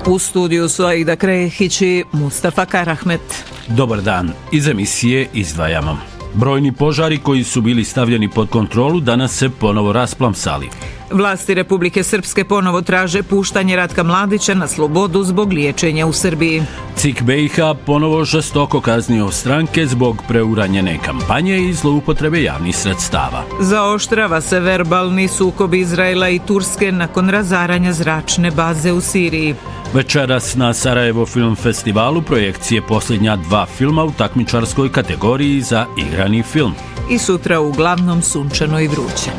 U studiju su Aida Krehić i Mustafa Karahmet. Dobar dan, iz emisije izdvajamo. Brojni požari koji su bili stavljeni pod kontrolu danas se ponovo rasplamsali. Vlasti Republike Srpske ponovo traže puštanje Ratka Mladića na slobodu zbog liječenja u Srbiji. CIK BiH ponovo žestoko kaznio stranke zbog preuranjene kampanje i zloupotrebe javnih sredstava. Zaoštrava se verbalni sukob Izraela i Turske nakon razaranja zračne baze u Siriji. Večeras na Sarajevo Film Festivalu projekcije posljednja 2 filma u takmičarskoj kategoriji za igrani film. I sutra uglavnom sunčano i vruće.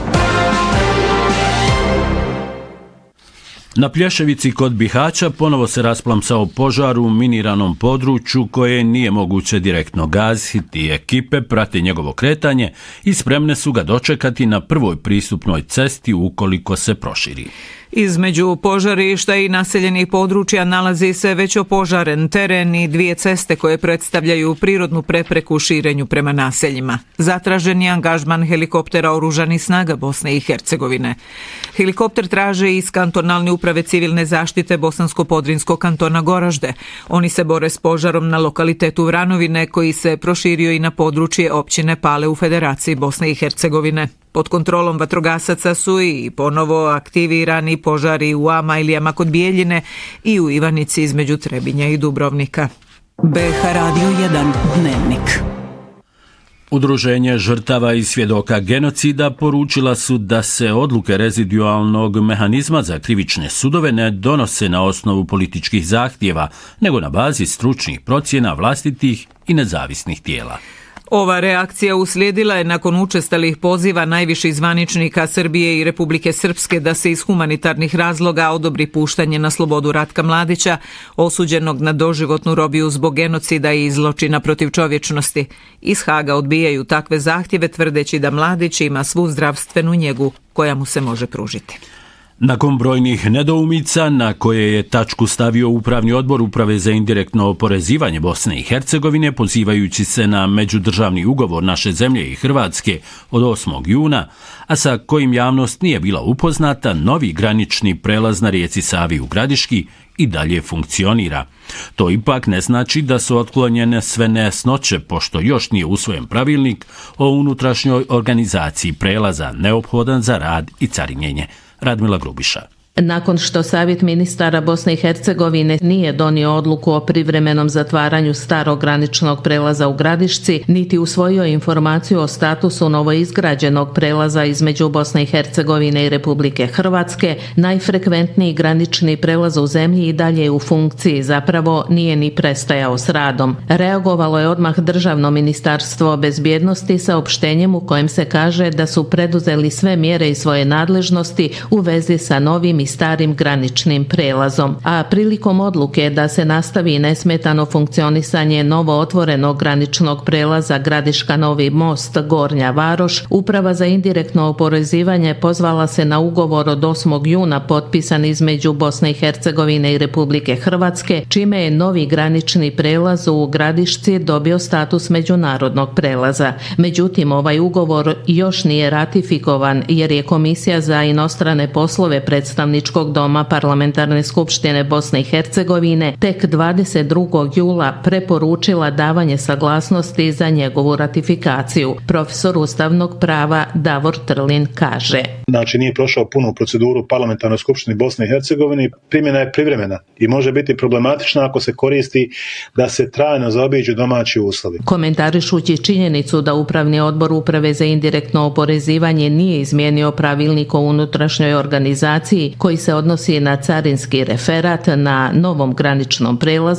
Na Plješevici kod Bihaća ponovo se rasplamsao požar u miniranom području koje nije moguće direktno gasiti. Ekipe prate njegovo kretanje i spremne su ga dočekati na prvoj pristupnoj cesti ukoliko se proširi. Između požarišta i naseljenih područja nalazi se već opožaren teren i 2 ceste koje predstavljaju prirodnu prepreku širenju prema naseljima. Zatražen je angažman helikoptera oružanih snaga Bosne i Hercegovine. Helikopter traže iz kantonalne uprave civilne zaštite Bosansko-Podrinskog kantona Goražde. Oni se bore s požarom na lokalitetu Vranovine koji se proširio i na područje općine Pale u Federaciji Bosne i Hercegovine. Pod kontrolom vatrogasaca su i ponovo aktivirani požari u Amajlijama kod Bijeljine i u Ivanici između Trebinja i Dubrovnika. BiH Radio 1 Dnevnik. Udruženje žrtava i svjedoka genocida poručila su da se odluke rezidualnog mehanizma za krivične sudove ne donose na osnovu političkih zahtjeva, nego na bazi stručnih procjena vlastitih i nezavisnih tijela. Ova reakcija uslijedila je nakon učestalih poziva najviših zvaničnika Srbije i Republike Srpske da se iz humanitarnih razloga odobri puštanje na slobodu Ratka Mladića, osuđenog na doživotnu robiju zbog genocida i zločina protiv čovječnosti. Iz Haga odbijaju takve zahtjeve tvrdeći da Mladić ima svu zdravstvenu njegu koja mu se može pružiti. Nakon brojnih nedoumica na koje je tačku stavio Upravni odbor Uprave za indirektno oporezivanje Bosne i Hercegovine, pozivajući se na međudržavni ugovor naše zemlje i Hrvatske od 8. juna, a sa kojim javnost nije bila upoznata, novi granični prelaz na rijeci Savi u Gradiški i dalje funkcionira. To ipak ne znači da su otklonjene sve nejasnoće, pošto još nije usvojen pravilnik o unutrašnjoj organizaciji prelaza neophodan za rad i carinjenje. Radmila Grubiša. Nakon što Savjet ministara Bosne i Hercegovine nije donio odluku o privremenom zatvaranju starog graničnog prelaza u Gradišci, niti usvojio informaciju o statusu novoizgrađenog prelaza između Bosne i Hercegovine i Republike Hrvatske, najfrekventniji granični prelaz u zemlji i dalje je u funkciji, zapravo nije ni prestajao s radom. Reagovalo je odmah Državno ministarstvo bezbjednosti saopštenjem u kojem se kaže da su preduzeli sve mjere iz svoje nadležnosti u vezi sa novim i starim graničnim prelazom, a prilikom odluke da se nastavi nesmetano funkcionisanje novo otvorenog graničnog prelaza Gradiška Novi Most Gornja Varoš, Uprava za indirektno oporezivanje pozvala se na ugovor od 8. juna potpisan između Bosne i Hercegovine i Republike Hrvatske, čime je novi granični prelaz u Gradišci dobio status međunarodnog prelaza. Međutim, ovaj ugovor još nije ratifikovan jer je Komisija za inostrane poslove predstavničkog doma Parlamentarne skupštine Bosne i Hercegovine tek 22. jula preporučila davanje saglasnosti za njegovu ratifikaciju. Profesor ustavnog prava Davor Trlin kaže. Znači nije prošao punu proceduru Parlamentarnoj skupštini Bosne i Hercegovine, primjena je privremena i može biti problematična ako se koristi da se trajno zaobiđu domaći uslovi. Komentarišući činjenicu da Upravni odbor Uprave za indirektno oporezivanje nije izmijenio pravilnik o unutrašnjoj organizaciji koji se odnosi na carinski referat na novom graničnom prelazu,